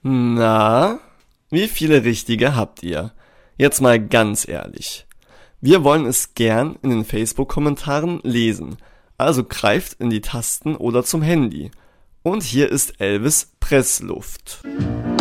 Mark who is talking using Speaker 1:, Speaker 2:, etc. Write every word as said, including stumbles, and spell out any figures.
Speaker 1: Na, wie viele richtige habt ihr? Jetzt mal ganz ehrlich. Wir wollen es gern in den Facebook-Kommentaren lesen, also greift in die Tasten oder zum Handy. Und hier ist Elvis Pressluft.